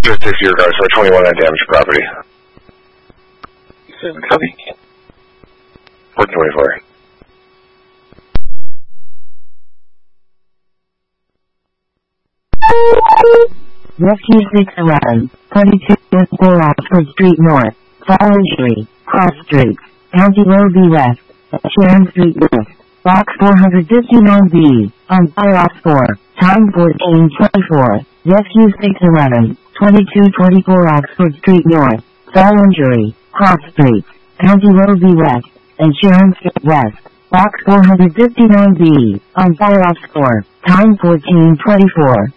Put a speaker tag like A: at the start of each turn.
A: Just 6 your cars for 21 undamaged property.
B: 7 copy.
A: 424.
C: Rescue 611, 22-4 Oxford Street North, Fall Injury, Cross Street, County Road B West, Sharon Street West, Box 459B, on fire off 4, time 14:24, Rescue 611, 2224 Oxford Street North, Fall Injury, Cross Street, County Road B West, and Sharon Street West, Box 459B, on fire off 4, time 14:24.